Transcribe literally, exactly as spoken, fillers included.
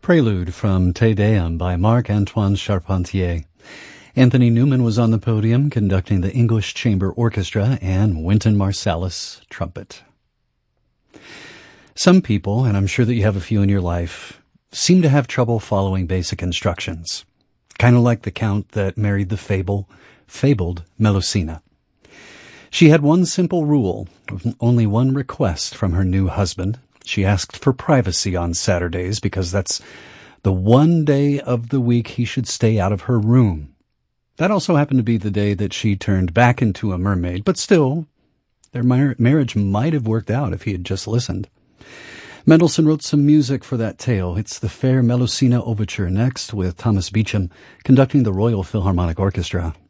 Prelude from Te Deum by Marc-Antoine Charpentier. Anthony Newman was on the podium conducting the English Chamber Orchestra and Wynton Marsalis, trumpet. Some people, and I'm sure that you have a few in your life, seem to have trouble following basic instructions. Kind of like the count that married the fable, fabled Melusina. She had one simple rule, only one request from her new husband. She asked for privacy on Saturdays because that's the one day of the week he should stay out of her room. That also happened to be the day that she turned back into a mermaid, but still, their mar- marriage might have worked out if he had just listened. Mendelssohn wrote some music for that tale. It's the Fair Melusina Overture next with Thomas Beecham conducting the Royal Philharmonic Orchestra.